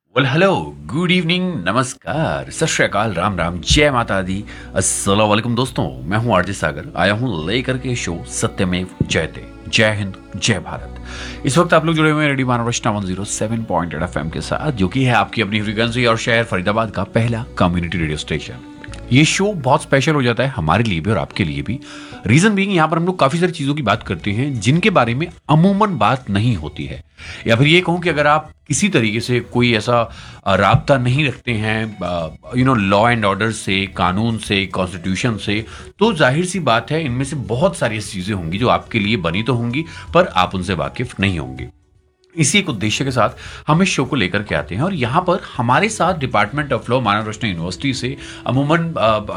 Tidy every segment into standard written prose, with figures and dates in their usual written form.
Well hello, good evening, नमस्कार, सत श्री अकाल, राम राम, जय माता दी, अस्सलाम वालेकुम दोस्तों। मैं हूं आरजे सागर, आया हूं लेकर के शो सत्यमेव जयते। जय हिंद, जय भारत। इस वक्त आप लोग जुड़े हुए हैं रेडियो महाराष्ट्र 107.8 FM के साथ, जो कि है आपकी अपनी फ्रीक्वेंसी और शहर फरीदाबाद का पहला कम्युनिटी रेडियो स्टेशन। ये शो बहुत स्पेशल हो जाता है हमारे लिए भी और आपके लिए भी। रीजन बीइंग, यहाँ पर हम लोग काफी सारी चीजों की बात करते हैं जिनके बारे में अमूमन बात नहीं होती है, या फिर ये कहूं कि अगर आप किसी तरीके से कोई ऐसा राबता नहीं रखते हैं लॉ एंड ऑर्डर से, कानून से, कॉन्स्टिट्यूशन से, तो जाहिर सी बात है इनमें से बहुत सारी ऐसी चीजें होंगी जो आपके लिए बनी तो होंगी पर आप उनसे वाकिफ नहीं होंगे। इसी एक उद्देश्य के साथ हम इस शो को लेकर के आते हैं और यहाँ पर हमारे साथ department of law Maharashtra university से अमूमन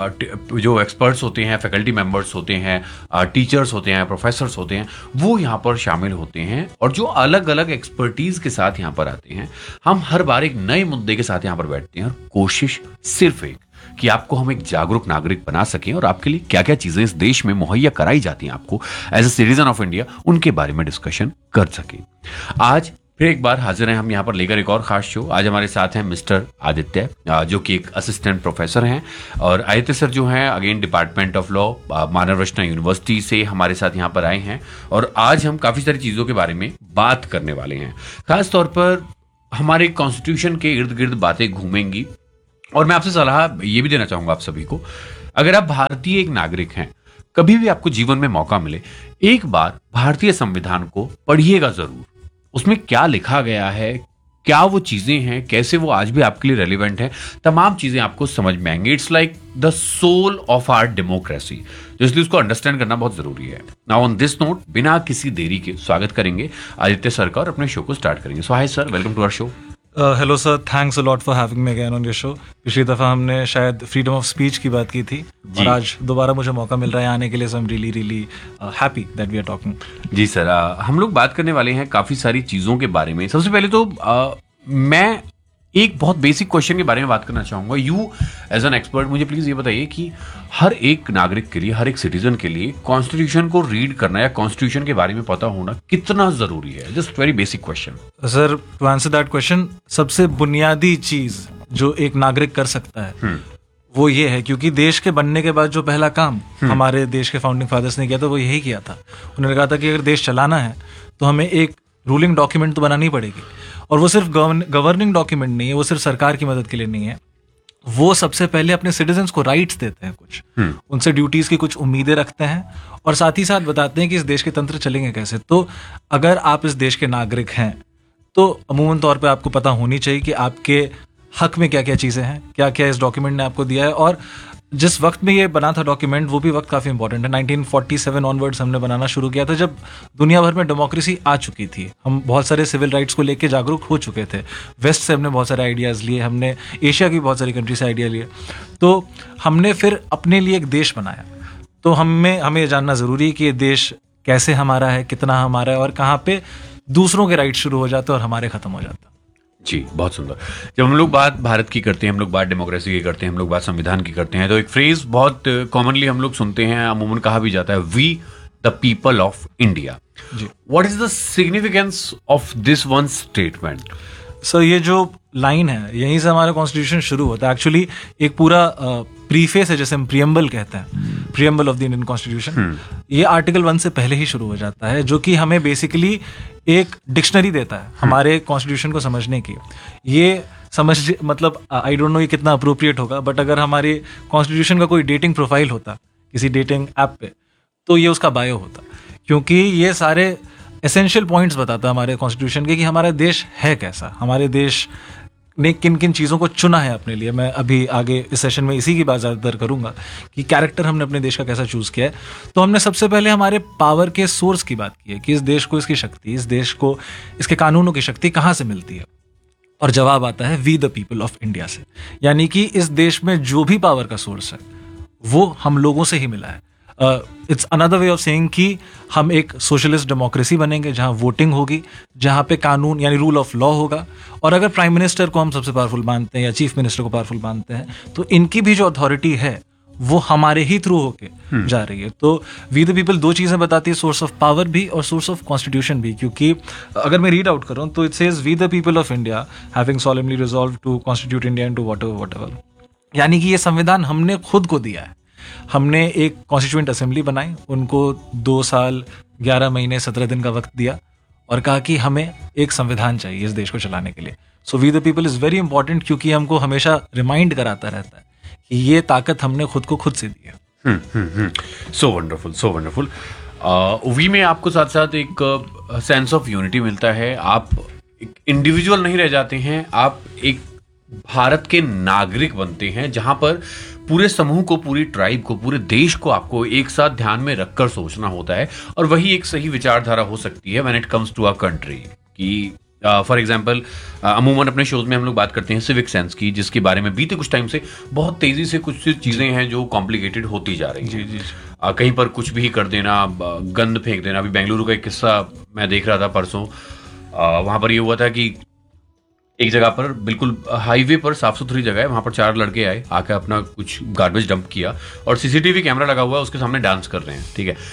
जो एक्सपर्ट्स होते हैं, फैकल्टी मेंबर्स होते हैं, टीचर्स होते हैं, प्रोफेसर्स होते हैं, वो यहाँ पर शामिल होते हैं और जो अलग अलग एक्सपर्टीज के साथ यहाँ पर आते हैं। हम हर बार एक नए मुद्दे के साथ यहाँ पर बैठते हैं और कोशिश सिर्फ एक कि आपको हम एक जागरूक नागरिक बना सकें और आपके लिए क्या क्या चीजें इस देश में मुहैया कराई जाती हैं आपको as a citizen of India, उनके बारे में डिस्कशन कर सकें। आज फिर एक बार हाजिर हैं हम यहाँ पर लेकर एक और खास शो। आज हमारे साथ हैं मिस्टर आदित्य, जो कि एक असिस्टेंट प्रोफेसर हैं, और आदित्य सर जो हैं again department of law Maharashtra university से हमारे साथ यहाँ पर आए हैं और आज हम काफी सारी चीजों के बारे में बात करने वाले हैं। खास तौर पर हमारे कॉन्स्टिट्यूशन के इर्द गिर्द बातें घूमेंगी और मैं आपसे सलाह ये भी देना चाहूंगा आप सभी को, अगर आप भारतीय एक नागरिक हैं, कभी भी आपको जीवन में मौका मिले, एक बार भारतीय संविधान को पढ़िएगा जरूर। उसमें क्या लिखा गया है, क्या वो चीजें हैं, कैसे वो आज भी आपके लिए रेलिवेंट है, तमाम चीजें आपको समझ में आएंगी। It's like the soul of our democracy, तो इसलिए उसको अंडरस्टैंड करना बहुत जरूरी है। नाउ ऑन दिस नोट, बिना किसी देरी के स्वागत करेंगे आदित्य सर का और अपने शो को स्टार्ट करेंगे। सो hi sir, welcome to our show. Hello sir, thanks a lot for having me again on your show. पिछली दफ़ा हमने शायद फ्रीडम ऑफ स्पीच की बात की थी और आज दोबारा मुझे मौका मिल रहा है आने के लिए, सो I am really really happy that we are talking. Ji sir, हम लोग बात करने वाले हैं काफ़ी सारी चीज़ों के बारे में। सबसे पहले तो मैं एक बहुत बेसिक क्वेश्चन के बारे में बात करना चाहूँगा। यू एज एन एक्सपर्ट मुझे प्लीज़ ये बताइए कि हर एक नागरिक के लिए, हर एक सिटीजन के लिए कॉन्स्टिट्यूशन को रीड करना या कॉन्स्टिट्यूशन के बारे में पता होना कितना ज़रूरी है? Just very basic question sir. To answer that question, सबसे बुनियादी चीज़ जो एक नागरिक कर सकता है वो ये है, क्योंकि देश के बनने के बाद जो पहला काम हमारे देश के फाउंडिंग फादर्स ने किया था वो यही किया था। उन्होंने कहा था कि अगर देश चलाना है तो हमें एक रूलिंग डॉक्यूमेंट तो बनानी पड़ेगी, और वो सिर्फ गवर्निंग डॉक्यूमेंट नहीं है, वो सिर्फ सरकार की मदद के लिए नहीं है। वो सबसे पहले अपने सिटीजन्स को राइट्स देते हैं, कुछ उनसे ड्यूटीज की कुछ उम्मीदें रखते हैं और साथ ही साथ बताते हैं कि इस देश के तंत्र चलेंगे कैसे। तो अगर आप इस देश के नागरिक हैं तो अमूमन तौर पे आपको पता होनी चाहिए कि आपके हक में क्या क्या चीज़ें हैं, क्या क्या इस डॉक्यूमेंट ने आपको दिया है। और जिस वक्त में ये बना था डॉक्यूमेंट, वो भी वक्त काफ़ी इंपॉर्टेंट है। 1947 ऑनवर्ड्स हमने बनाना शुरू किया था, जब दुनिया भर में डेमोक्रेसी आ चुकी थी। हम बहुत सारे सिविल राइट्स को लेके जागरूक हो चुके थे। वेस्ट से हमने बहुत सारे आइडियाज़ लिए, हमने एशिया की बहुत सारी कंट्री से आइडिया लिए, तो हमने फिर अपने लिए एक देश बनाया। तो हमें ये जानना ज़रूरी है कि ये देश कैसे हमारा है, कितना हमारा है और कहाँ पे दूसरों के राइट्स शुरू हो जाते हैं और हमारे ख़त्म हो जाते हैं। जी, बहुत सुंदर। जब हम लोग बात भारत की करते हैं, हम लोग बात डेमोक्रेसी की करते हैं, हम लोग बात संविधान की करते हैं, तो एक फ्रेज बहुत कॉमनली हम लोग सुनते हैं, अमूमन कहा भी जाता है, we the people of India. What is the significance of this one statement? Sir, ये जो लाइन है यहीं से हमारा कॉन्स्टिट्यूशन शुरू होता है। एक्चुअली एक पूरा प्रीफेस है, जैसे हम प्रियम्बल कहते हैं, preamble of the Indian constitution. ये आर्टिकल 1 से पहले ही शुरू हो जाता है, जो कि हमें बेसिकली एक डिक्शनरी देता है हमारे कॉन्स्टिट्यूशन को समझने की। ये समझ, मतलब आई डोंट नो ये कितना अप्रोप्रिएट होगा, बट अगर हमारे कॉन्स्टिट्यूशन का कोई डेटिंग प्रोफाइल होता किसी डेटिंग ऐप पे, तो ये उसका बायो होता, क्योंकि ये सारे एसेंशियल पॉइंट्स बताता है हमारे कॉन्स्टिट्यूशन के कि हमारा देश है कैसा, हमारे देश ने किन किन चीज़ों को चुना है अपने लिए। मैं अभी आगे इस सेशन में इसी की बात ज़्यादातर करूंगा कि कैरेक्टर हमने अपने देश का कैसा चूज़ किया है। तो हमने सबसे पहले हमारे पावर के सोर्स की बात की है कि इस देश को इसकी शक्ति, इस देश को इसके कानूनों की शक्ति कहाँ से मिलती है, और जवाब आता है we the people of India से। यानी कि इस देश में जो भी पावर का सोर्स है वो हम लोगों से ही मिला है। It's another way of saying कि हम एक सोशलिस्ट डेमोक्रेसी बनेंगे जहां वोटिंग होगी, जहां पे कानून यानी रूल ऑफ लॉ होगा, और अगर प्राइम मिनिस्टर को हम सबसे पावरफुल मानते हैं या चीफ मिनिस्टर को पावरफुल मानते हैं, तो इनकी भी जो अथॉरिटी है वो हमारे ही थ्रू होके जा रही है। तो वी द पीपल 2 चीजें बताती है, सोर्स ऑफ पावर भी और सोर्स ऑफ कॉन्स्टिट्यूशन भी। क्योंकि अगर मैं रीड आउट करूं तो it says we the people of India having solemnly resolve to constitute India into whatever. यानी कि ये संविधान हमने खुद को दिया है। हमने एक कॉन्स्टिट्यूएंट असेंबली बनाई, उनको 2 साल 11 महीने 17 दिन का वक्त दिया और कहा कि हमें एक संविधान चाहिए इस देश को चलाने के लिए। So we the people is very important, क्योंकि हमको हमेशा रिमाइंड कराता रहता है कि ये ताकत हमने खुद को खुद से दी है। So wonderful, so wonderful. We में आपको साथ साथ एक सेंस ऑफ यूनिटी मिलता है। आप एक इंडिविजुअल नहीं रह जाते हैं, आप एक भारत के नागरिक बनते हैं, जहां पर पूरे समूह को, पूरी ट्राइब को, पूरे देश को आपको एक साथ ध्यान में रखकर सोचना होता है। और वही एक सही विचारधारा हो सकती है when it comes to a country. कि फॉर एग्जाम्पल अमूमन अपने शोज में हम लोग बात करते हैं सिविक सेंस की, जिसके बारे में बीते कुछ टाइम से बहुत तेजी से कुछ चीजें हैं जो कॉम्प्लिकेटेड होती जा रही हैं। कहीं पर कुछ भी कर देना, गंद फेंक देना। अभी बेंगलुरु का एक किस्सा मैं देख रहा था परसों। वहां पर ये हुआ था कि एक जगह पर बिल्कुल हाईवे पर, साफ सुथरी जगह है, वहां पर 4 लड़के आए, आकर अपना कुछ गार्बेज डंप किया और सीसीटीवी कैमरा लगा हुआ है, उसके सामने डांस कर रहे हैं। ठीक है,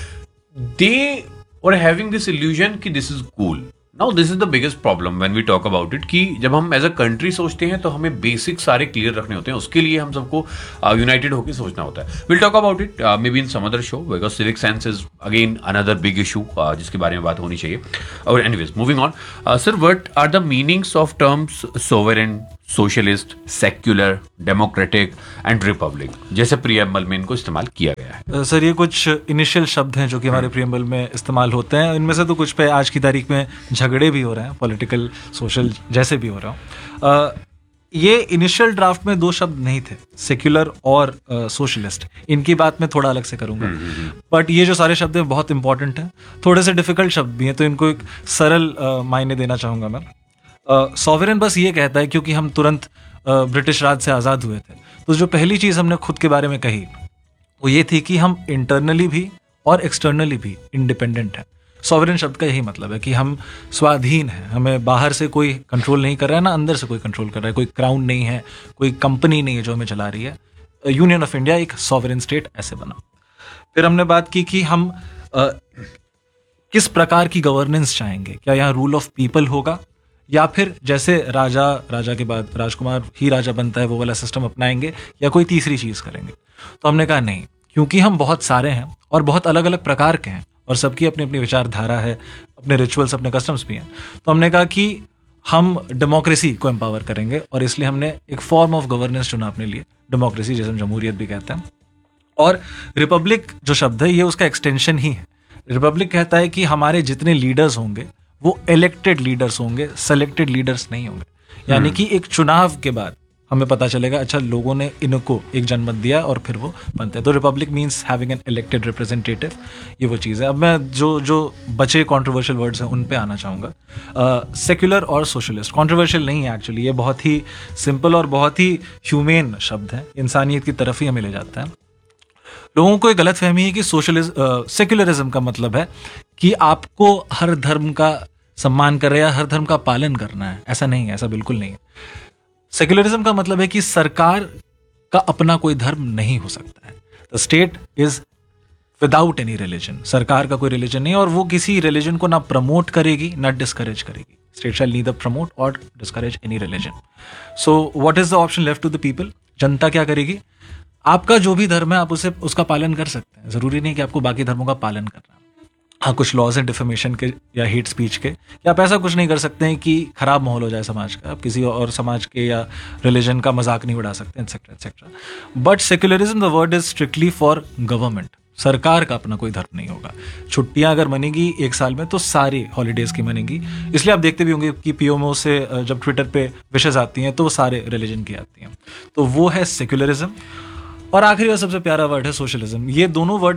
दे वर हैविंग दिस इल्यूजन कि this is cool. Now this is the biggest problem when we talk about it, कि जब हम एज अ कंट्री सोचते हैं तो हमें बेसिक सारे क्लियर रखने होते हैं। उसके लिए हम सबको यूनाइटेड होकर सोचना होता है। Will talk about it may be in some other show, because civic sense is again another big issue जिसके बारे में बात होनी चाहिए। और anyways moving on, sir, what are the meanings of terms sovereign, socialist, secular, democratic and Republic, जैसे preamble में इनको इस्तेमाल किया गया है? सर, ये कुछ इनिशियल शब्द हैं जो कि हमारे प्रीएम्बल में इस्तेमाल होते हैं। इनमें से तो कुछ पे आज की तारीख में झगड़े भी हो रहे हैं, पॉलिटिकल, सोशल, जैसे भी हो रहा हो। ये इनिशियल ड्राफ्ट में 2 शब्द नहीं थे, सेक्युलर और सोशलिस्ट। इनकी बात मैं थोड़ा अलग से करूंगा, बट ये जो सारे शब्द हैं बहुत इंपॉर्टेंट हैं। थोड़े से डिफिकल्ट शब्द भी हैं, तो इनको एक सरल मायने देना चाहूंगा मैं। सॉवरेन बस ये कहता है, क्योंकि हम तुरंत ब्रिटिश राज से आज़ाद हुए थे, तो जो पहली चीज़ हमने खुद के बारे में कही वो ये थी कि हम इंटरनली भी और एक्सटर्नली भी इंडिपेंडेंट हैं। सॉवरेन शब्द का यही मतलब है कि हम स्वाधीन हैं, हमें बाहर से कोई कंट्रोल नहीं कर रहा है, ना अंदर से कोई कंट्रोल कर रहा है। कोई क्राउन नहीं है, कोई कंपनी नहीं है जो हमें चला रही है। यूनियन ऑफ इंडिया एक सॉवरेन स्टेट ऐसे बना। फिर हमने बात की कि हम किस प्रकार की गवर्नेंस चाहेंगे। क्या यहाँ रूल ऑफ पीपल होगा, या फिर जैसे राजा के बाद राजकुमार ही राजा बनता है वो वाला सिस्टम अपनाएंगे, या कोई तीसरी चीज करेंगे? तो हमने कहा नहीं, क्योंकि हम बहुत सारे हैं और बहुत अलग अलग प्रकार के हैं और सबकी अपनी अपनी विचारधारा है, अपने रिचुअल्स, अपने कस्टम्स भी हैं। तो हमने कहा कि हम डेमोक्रेसी को एम्पावर करेंगे, और इसलिए हमने एक फॉर्म ऑफ गवर्नेंस चुना अपने लिए, डेमोक्रेसी, जिसे हम जमहूरियत भी कहते हैं। और रिपब्लिक जो शब्द है ये उसका एक्सटेंशन ही है। रिपब्लिक कहता है कि हमारे जितने लीडर्स होंगे वो इलेक्टेड लीडर्स होंगे, सेलेक्टेड लीडर्स नहीं होंगे। यानी कि एक चुनाव के बाद हमें पता चलेगा, अच्छा, लोगों ने इनको एक जनमत दिया और फिर वो बनते हैं। तो Republic means having an elected representative, ये वो चीज़ है। अब मैं जो बचे कंट्रोवर्शियल वर्ड्स हैं उन पे आना चाहूँगा। सेक्युलर और सोशलिस्ट कंट्रोवर्शियल नहीं है एक्चुअली, ये बहुत ही सिंपल और बहुत ही ह्यूमेन शब्द है, इंसानियत की तरफ ही हमें ले जाता है। लोगों को एक गलत फहमी है कि सेक्युलरिज्म का मतलब है कि आपको हर धर्म का सम्मान कर रहे हैं, हर धर्म का पालन करना है। ऐसा नहीं है, ऐसा बिल्कुल नहीं है। सेक्युलरिज्म का मतलब है कि सरकार का अपना कोई धर्म नहीं हो सकता है। The state is without any religion, सरकार का कोई रिलीजन नहीं, और वो किसी रिलीजन को ना प्रमोट करेगी ना डिस्करेज करेगी। स्टेट शैल नीदर प्रमोट और discourage any religion. So what is the option left to the people? जनता क्या करेगी? आपका जो भी धर्म है आप उसका पालन कर सकते हैं, जरूरी नहीं कि आपको बाकी धर्मों का पालन करना है। हाँ, कुछ लॉज हैं डिफेमेशन के या हेट स्पीच के, या आप ऐसा कुछ नहीं कर सकते हैं कि खराब माहौल हो जाए समाज का, आप किसी और समाज के या रिलीजन का मजाक नहीं उड़ा सकते, etcetera etcetera. But secularism the word is strictly for government. सरकार का अपना कोई धर्म नहीं होगा। छुट्टियां अगर मनेगी एक साल में तो सारी हॉलीडेज की मनेगी। इसलिए आप देखते भी होंगे कि पीएमओ से जब ट्विटर पे विशेष आती हैं तो वो सारे रिलीजन की आती हैं। तो वो है सेक्युलरिज्म। और आखिरी और सबसे प्यारा वर्ड है सोशलिज्म। ये दोनों वर्ड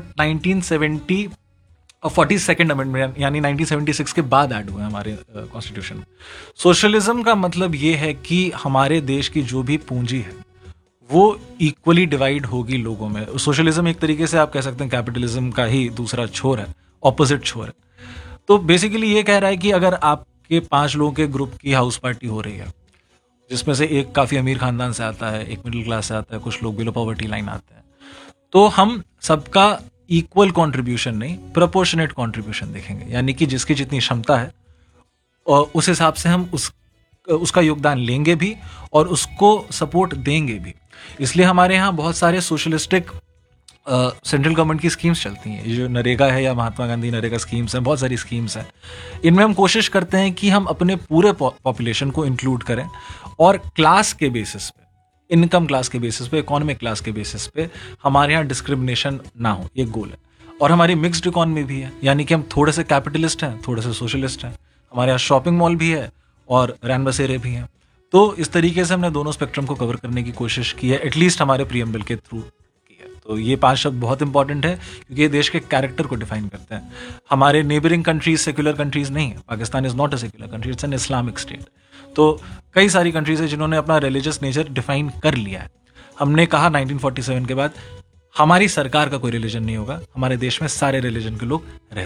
1970 और 42nd अमेंडमेंट यानी 1976 के बाद ऐड हुए हमारे कॉन्स्टिट्यूशन में। सोशलिज्म का मतलब ये है कि हमारे देश की जो भी पूंजी है वो इक्वली डिवाइड होगी लोगों में। सोशलिज्म एक तरीके से आप कह सकते हैं कैपिटलिज्म का ही दूसरा छोर है, ऑपोजिट छोर है। तो बेसिकली ये कह रहा है कि अगर आपके 5 लोगों के ग्रुप की हाउस पार्टी हो रही है, जिसमें से एक काफ़ी अमीर खानदान से आता है, एक मिडिल क्लास से आता है, कुछ लोग बिलो पॉवर्टी लाइन आते हैं, तो हम सबका इक्वल कंट्रीब्यूशन नहीं, प्रोपोर्शनेट कंट्रीब्यूशन देखेंगे, यानी कि जिसकी जितनी क्षमता है और उस हिसाब से हम उसका योगदान लेंगे भी और उसको सपोर्ट देंगे भी। इसलिए हमारे यहाँ बहुत सारे सोशलिस्टिक सेंट्रल गवर्नमेंट की स्कीम्स चलती हैं, ये जो नरेगा है या महात्मा गांधी नरेगा स्कीम्स हैं, बहुत सारी स्कीम्स हैं। इनमें हम कोशिश करते हैं कि हम अपने पूरे पॉपुलेशन को इंक्लूड करें और क्लास के बेसिस पे, इनकम क्लास के बेसिस पे, इकोनॉमिक क्लास के बेसिस पे हमारे यहाँ डिस्क्रिमिनेशन ना हो, ये गोल है। और हमारी मिक्स्ड इकोनॉमी भी है, यानी कि हम थोड़े से कैपिटलिस्ट हैं, थोड़े से सोशलिस्ट हैं। हमारे यहाँ शॉपिंग मॉल भी है और रैन बसेरे भी हैं। तो इस तरीके से हमने दोनों स्पेक्ट्रम को कवर करने की कोशिश की है, एटलीस्ट हमारे प्रीएम्बल के थ्रू की है। तो ये 5 शब्द बहुत इंपॉर्टेंट है क्योंकि ये देश के कैरेक्टर को डिफाइन करते हैं। हमारे नेबरिंग कंट्रीज सेक्युलर कंट्रीज नहीं है। Pakistan is not a secular country, it's an Islamic state. तो कई सारी कंट्रीज है जिन्होंने अपना रिलीजियस नेचर डिफाइन कर लिया है। हमने कहा 1947 के बाद हमारी सरकार का कोई रिलीजन नहीं होगा, हमारे देश में सारे रिलीजन के लोग रह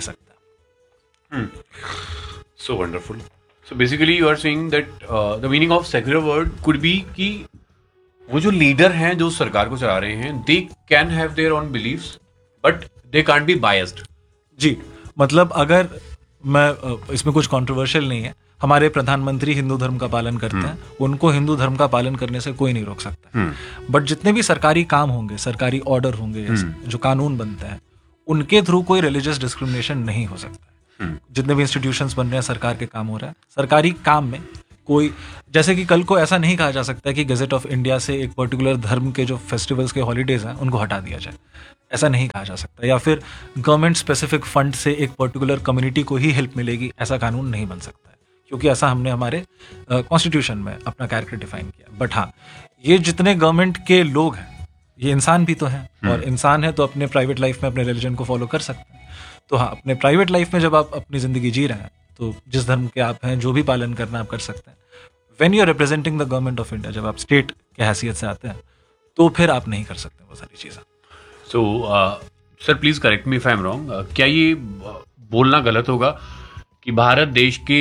सकते हैं। So wonderful. So basically you are saying that the meaning of secular word could be कि वो जो लीडर हैं जो सरकार को चला रहे हैं, they can have their own beliefs but they can't be biased. जी, मतलब अगर मैं इसमें कुछ कंट्रोवर्शियल नहीं है, हमारे प्रधानमंत्री हिंदू धर्म का पालन करते हैं, उनको हिंदू धर्म का पालन करने से कोई नहीं रोक सकता। बट जितने भी सरकारी काम होंगे, सरकारी ऑर्डर होंगे, जो कानून बनता है, उनके थ्रू कोई रिलीजियस डिस्क्रिमिनेशन नहीं हो सकता। जितने भी इंस्टीट्यूशंस बन रहे हैं, सरकार के काम हो रहा है, सरकारी काम में कोई, जैसे कि कल को ऐसा नहीं कहा जा सकता कि गजेट ऑफ इंडिया से एक पर्टिकुलर धर्म के जो फेस्टिवल्स के हॉलीडेज हैं उनको हटा दिया जाए, ऐसा नहीं कहा जा सकता। या फिर गवर्नमेंट स्पेसिफिक फंड से एक पर्टिकुलर कम्युनिटी को ही हेल्प मिलेगी, ऐसा कानून नहीं बन सकता है, क्योंकि ऐसा हमने हमारे कॉन्स्टिट्यूशन में अपना कैरेक्टर डिफाइन किया। बट हाँ, ये जितने गवर्नमेंट के लोग हैं, ये इंसान भी तो हैं, और इंसान है तो अपने प्राइवेट लाइफ में अपने रिलीजन को फॉलो कर सकते हैं। तो हाँ, अपने प्राइवेट लाइफ में जब आप अपनी जिंदगी जी रहे हैं, तो जिस धर्म के आप हैं, जो भी पालन करना आप कर सकते हैं। When you are representing the government of India, जब आप स्टेट के हैसियत से आते हैं, तो फिर आप नहीं कर सकते वो सारी चीज़ें। So sir please correct me if I am wrong, क्या ये बोलना गलत होगा कि भारत देश के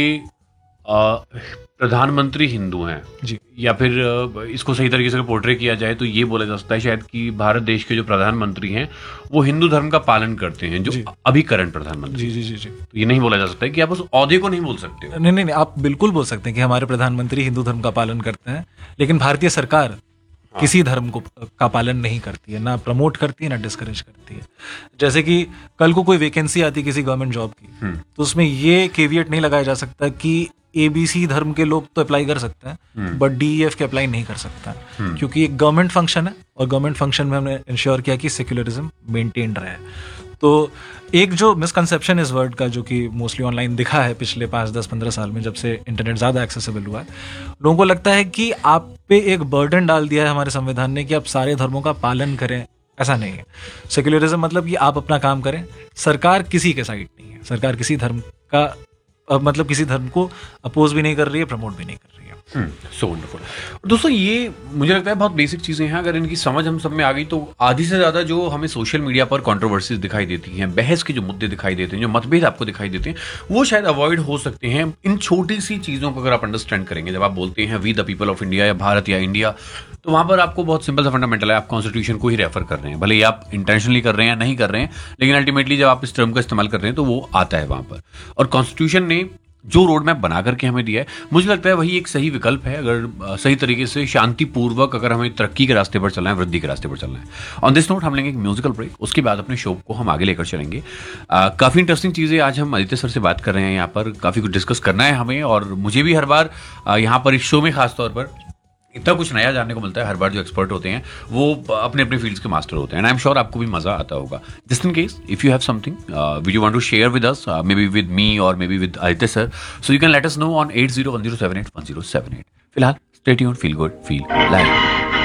प्रधानमंत्री हिंदू हैं जी, या फिर इसको सही तरीके से पोर्ट्रे किया जाए तो ये बोला जा सकता है शायद कि भारत देश के जो प्रधानमंत्री हैं वो हिंदू धर्म का पालन करते हैं, जो अभी करंट प्रधानमंत्री। जी जी जी जी। तो ये नहीं बोला जा सकता है कि आप उस औहदे को नहीं बोल सकते हो। नहीं, आप बिल्कुल बोल सकते हैं कि हमारे प्रधानमंत्री हिंदू धर्म का पालन करते हैं, लेकिन भारतीय सरकार किसी धर्म को का पालन नहीं करती है, ना प्रमोट करती है, ना डिस्करेज करती है। जैसे कि कल को कोई वैकेंसी आती किसी गवर्नमेंट जॉब की, तो उसमें ये केवियट नहीं लगाया जा सकता कि ABC धर्म के लोग तो अप्लाई कर सकते हैं, बट DEF के अप्लाई नहीं कर सकता, क्योंकि एक गवर्नमेंट फंक्शन है और गवर्नमेंट फंक्शन में हमने इंश्योर किया कि सेक्युलरिज्म मेंटेन रहे। तो एक जो मिसकंसेप्शन इस वर्ड का, जो कि मोस्टली ऑनलाइन दिखा है पिछले 5, 10, 15 साल में, जब से इंटरनेट ज़्यादा एक्सेसिबल हुआ है, लोगों को लगता है कि आप पे एक बर्डन डाल दिया है हमारे संविधान ने कि आप सारे धर्मों का पालन करें। ऐसा नहीं है। सेक्युलरिज्म मतलब कि आप अपना काम करें, सरकार किसी के साइड नहीं है, सरकार किसी धर्म का मतलब किसी धर्म को अपोज भी नहीं कर रही है, प्रमोट भी नहीं कर रही है। So wonderful. दोस्तों, ये मुझे लगता है बहुत बेसिक चीज़ें हैं, अगर इनकी समझ हम सब में आ गई तो आधी से ज़्यादा जो हमें सोशल मीडिया पर कंट्रोवर्सीज दिखाई देती हैं, बहस के जो मुद्दे दिखाई देते हैं, जो मतभेद आपको दिखाई देते हैं, वो शायद अवॉइड हो सकते हैं इन छोटी सी चीज़ों को अगर आप अंडरस्टैंड करेंगे। जब आप बोलते हैं we the people of India या भारत या इंडिया, तो वहाँ पर आपको बहुत सिंपल सा फंडामेंटल है, आप कॉन्स्टिट्यूशन को ही रेफर कर रहे हैं, भले ही आप इंटेंशनली कर रहे हैं या नहीं कर रहे हैं, लेकिन अल्टीमेटली जब आप इस टर्म का इस्तेमाल कर रहे हैं तो वो आता है वहाँ पर। और कॉन्स्टिट्यूशन ने जो रोड मैप बना करके हमें दिया है, मुझे लगता है वही एक सही विकल्प है, अगर सही तरीके से शांतिपूर्वक अगर हमें तरक्की के रास्ते पर चलना है, वृद्धि के रास्ते पर चलना है। ऑन दिस नोट हम लेंगे एक म्यूजिकल ब्रेक, उसके बाद अपने शो को हम आगे लेकर चलेंगे। काफ़ी इंटरेस्टिंग चीज़ें आज हम आदित्य सर से बात कर रहे हैं, यहाँ पर काफ़ी कुछ डिस्कस करना है हमें, और मुझे भी हर बार यहाँ पर इस शो में खासतौर पर इतना कुछ नया जानने को मिलता है। हर बार जो एक्सपर्ट होते हैं वो अपने अपने फील्ड्स के मास्टर होते हैं, एंड आई एम श्योर आपको भी मजा आता होगा। Just in case if you have something which you want to share with us, may be with me और may be with Aditya sir, so you can let us know on 8010781078। फिलहाल stay tuned, feel good, feel live.